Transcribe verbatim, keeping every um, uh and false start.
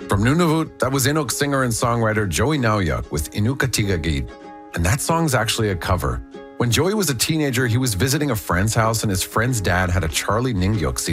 From Nunavut, that was Inuk singer and songwriter Joey Nauyuk with Inukatiga Gid. And that song's actually a cover. When Joey was a teenager, he was visiting a friend's house and his friend's dad had a Charlie Ningyuk